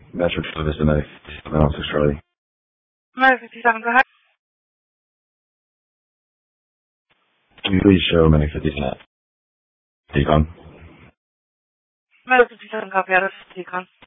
Metro Television Medic, 706 Charlie. Medic 57, go ahead. Can you please show Medic 57 at Decon? Medic 57, copy out of Decon.